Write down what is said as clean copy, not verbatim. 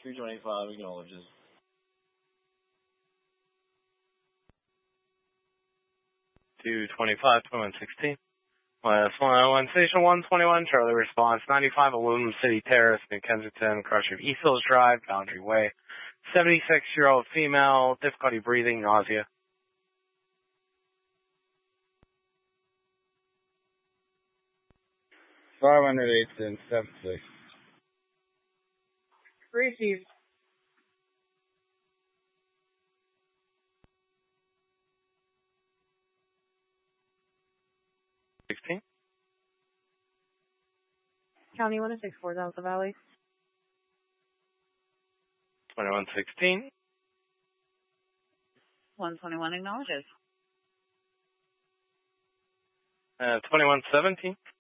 325 acknowledges. Two 2116. West 101 Station 121, Charlie response 95 Aluminum City Terrace, New Kensington, cross of East Hills Drive, Boundary Way. 76-year-old female, difficulty breathing, nausea. $508 76. Received. County 164, Delta Valley. 2116. 121 acknowledges. 2117.